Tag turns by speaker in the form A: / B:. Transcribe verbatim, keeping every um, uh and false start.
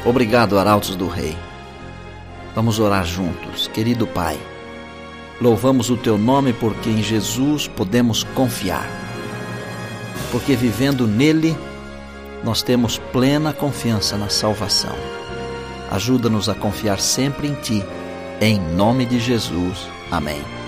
A: Obrigado, Arautos do Rei. Vamos orar juntos. Querido Pai, louvamos o Teu nome porque em Jesus podemos confiar. Porque vivendo nele, nós temos plena confiança na salvação. Ajuda-nos a confiar sempre em Ti. Em nome de Jesus. Amém.